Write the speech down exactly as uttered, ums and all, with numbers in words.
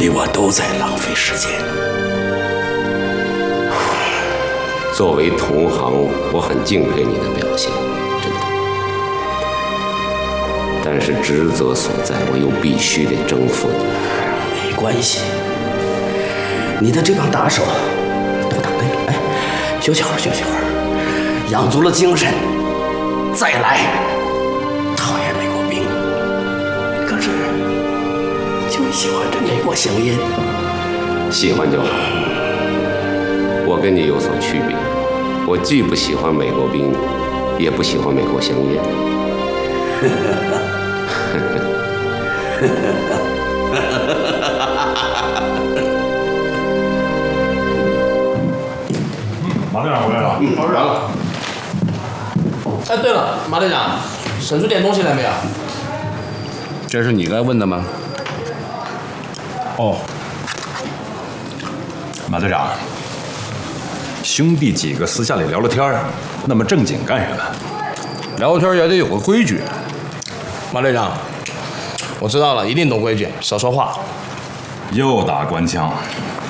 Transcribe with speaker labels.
Speaker 1: 你我都在浪费时间。
Speaker 2: 作为同行，我很敬佩你的表现，真的。但是职责所在，我又必须得征服你。
Speaker 1: 没关系，你的这帮打手都打累了，哎，休息会儿，休息会儿，养足了精神，再来。讨厌美国兵，可是就喜欢这美国香烟。
Speaker 2: 喜欢就好。我跟你有所区别，我既不喜欢美国兵，也不喜欢美国香烟。
Speaker 3: 马队长回来了。
Speaker 2: 嗯，完了。
Speaker 4: 哎，对了，马队长，审出点东西来没有？
Speaker 2: 这是你该问的吗？
Speaker 3: 哦，马队长，兄弟几个私下里聊聊天儿，那么正经干什么？
Speaker 5: 聊天也得有个规矩。
Speaker 4: 马队长，我知道了，一定懂规矩，少说话。
Speaker 3: 又打官腔。